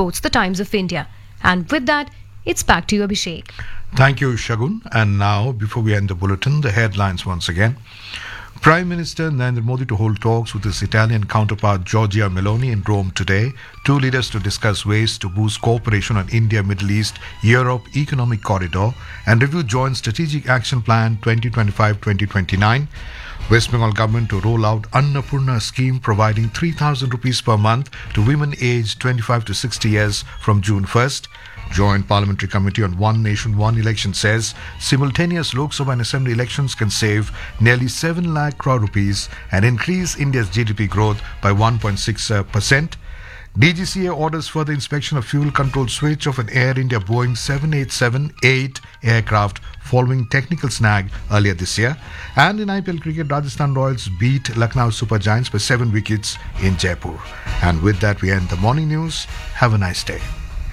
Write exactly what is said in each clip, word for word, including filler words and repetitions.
reports the Times of India. And with that, it's back to you, Abhishek. Thank you, Shagun. And now, before we end the bulletin, the headlines once again. Prime Minister Narendra Modi to hold talks with his Italian counterpart Giorgia Meloni in Rome today. Two leaders to discuss ways to boost cooperation on India-Middle East-Europe Economic Corridor and review joint strategic action plan twenty twenty-five to twenty twenty-nine. West Bengal government to roll out Annapurna scheme providing three thousand rupees per month to women aged twenty-five to sixty years from June first. Joint Parliamentary Committee on One Nation, One Election says simultaneous Lok Sabha and Assembly elections can save nearly seven lakh crore rupees and increase India's G D P growth by one point six percent. D G C A orders further inspection of fuel control switch of an Air India Boeing seven eight seven eight aircraft following technical snag earlier this year. And in I P L cricket, Rajasthan Royals beat Lucknow Super Giants by seven wickets in Jaipur. And with that, we end the morning news. Have a nice day.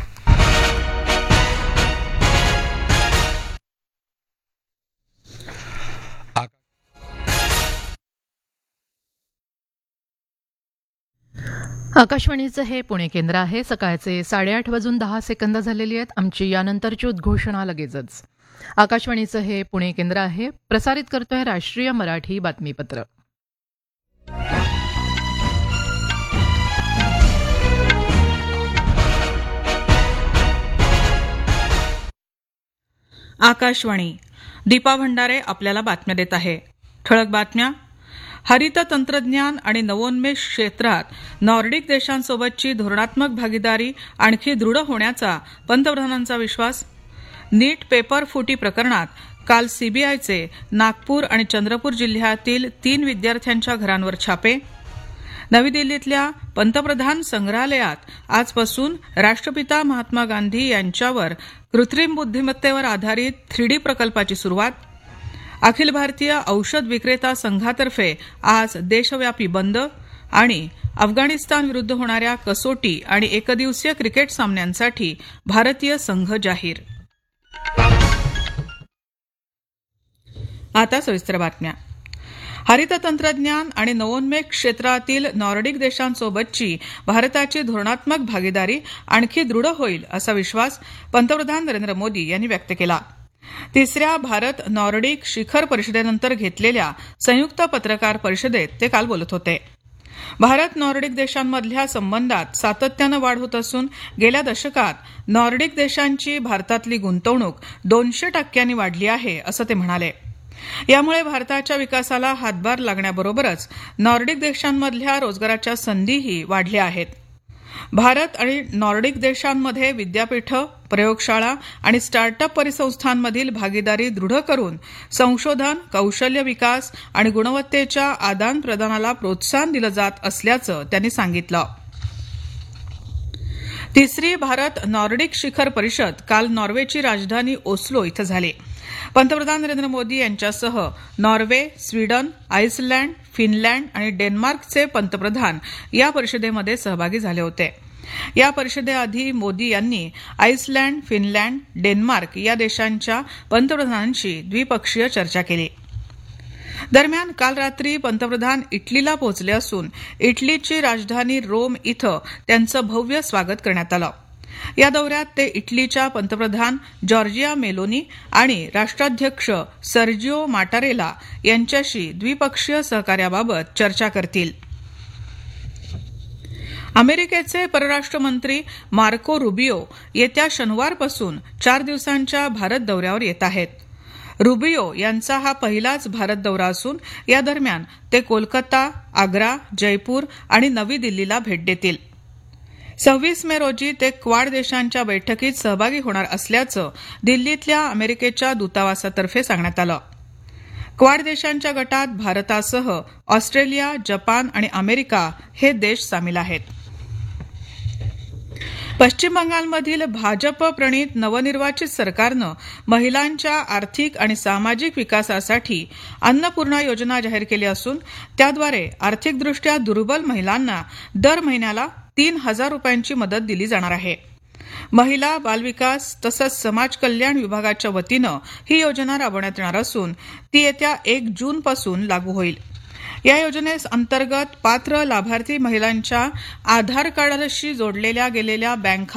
आकाशवाणीचं हे पुणे केंद्र आहे. सकाळचे साडेआठ वाजून दहा second झालेली आहेत. आमची यानंतरची उद्घोषणा लगेचच. आकाशवाणीचं हे पुणे केंद्र आहे. प्रसारित करतोय राष्ट्रीय मराठी बातमीपत्र. आकाशवाणी. दीपा भंडारे आपल्याला बातम्या देत आहे. ठळक बातम्या. हरित तंत्रज्ञान आणि नवोन्मेष क्षेत्रात नॉर्डिक देशांसोबतची धोरणात्मक भागीदारी आणखी दृढ होण्याचा पंतप्रधानांचा विश्वास. नीट पेपर फुटी प्रकरणात काल सीबीआयचे नागपूर आणि चंद्रपूर जिल्ह्यातील तीन विद्यार्थ्यांच्या घरांवर छापे. नवी दिल्लीतल्या पंतप्रधान संग्रहालयात आजपासून राष्ट्रपिता महात्मा गांधी यांच्यावर कृत्रिम बुद्धिमत्तेवर आधारित थ्री डी प्रकल्पाची सुरुवात. अखिल भारतीय औषध विक्रेता संघातर्फे आज देशव्यापी बंद. आणि अफगाणिस्तान विरुद्ध होणाऱ्या कसोटी आणि एकदिवसीय क्रिकेट सामन्यांसाठी भारतीय संघ जाहीर. आता सविस्तर बातम्या. हरित तंत्रज्ञान आणि नवोन्मेष क्षेत्रातील नॉर्डिक देशांसोबतची भारताची धोरणात्मक भागीदारी आणखी दृढ होईल असा विश्वास पंतप्रधान नरेंद्र मोदी यांनी व्यक्त केला. तिसऱ्या भारत नॉर्डिक शिखर परिषदेनंतर घेतलेल्या संयुक्त पत्रकार परिषदेत ते काल बोलत होते. भारत नॉर्डिक देशांमधल्या संबंधात सातत्यानं वाढ होत असून गेल्या दशकात नॉर्डिक देशांची भारतातली गुंतवणूक दोनशे टक्क्यांनी वाढली आहे असं ते म्हणाले. यामुळे भारताच्या विकासाला हातभार लागण्याबरोबरच नॉर्डिक देशांमधल्या रोजगाराच्या संधीही वाढल्या आहेत. भारत आणि नॉर्डिक देशांमध्ये विद्यापीठं, प्रयोगशाळा आणि स्टार्टअप परिसंस्थांमधील भागीदारी दृढ करून संशोधन, कौशल्य विकास आणि गुणवत्तेच्या आदान प्रदानाला प्रोत्साहन दिलं जात असल्याचं त्यांनी सांगितलं. तिसरी भारत नॉर्डिक शिखर परिषद काल नॉर्वेची राजधानी ओस्लो इथं झाली. पंतप्रधान नरेंद्र मोदी यांच्यासह नॉर्वे, स्वीडन, आइसलँड, फिनलँड आणि डेन्मार्कचे पंतप्रधान या परिषदेमध्ये सहभागी झाले होते. या परिषदेआधी मोदी यांनी आइसलँड, फिनलँड, डेन्मार्क या देशांच्या पंतप्रधानांशी द्विपक्षीय चर्चा केली. दरम्यान काल रात्री पंतप्रधान इटलीला पोहोचले असून इटलीची राजधानी रोम इथं त्यांचं भव्य स्वागत करण्यात आलं. या दौऱ्यात ते इटलीच्या पंतप्रधान जॉर्जिया मेलोनी आणि राष्ट्राध्यक्ष सर्जिओ माटारेला यांच्याशी द्विपक्षीय सहकार्याबाबत चर्चा करतील. अमेरिकेचे परराष्ट्र मंत्री मार्को रुबियो येत्या शनिवारपासून चार दिवसांच्या भारत दौऱ्यावर येत आहेत. रुबियो यांचा हा पहिलाच भारत दौरा असून या दरम्यान ते कोलकाता, आग्रा, जयपूर आणि नवी दिल्लीला भेट देतील. सव्वीस मे रोजी ते क्वाड देशांच्या बैठकीत सहभागी होणार असल्याचं दिल्लीतल्या अमेरिकेच्या दूतावासातर्फे सांगण्यात आलं. क्वाड देशांच्या गटात भारतासह ऑस्ट्रेलिया, जपान आणि अमेरिका हे देश सामील आहेत. पश्चिम बंगालमधील भाजप प्रणित नवनिर्वाचित सरकारनं महिलांच्या आर्थिक आणि सामाजिक विकासासाठी अन्नपूर्णा योजना जाहीर केली असून त्याद्वारे आर्थिकदृष्ट्या दुर्बल महिलांना दर महिन्याला तीन हजार रुपयांची मदत दिली जाणार आहे. महिला, बालविकास तसंच समाज कल्याण विभागाच्या वतीनं ही योजना राबवण्यात येणार असून ती येत्या एक जून पासून लागू होईल. या योजनेअंतर्गत पात्र लाभार्थी महिलांच्या आधार कार्डाशी जोडलेल्या गेलेल्या बँक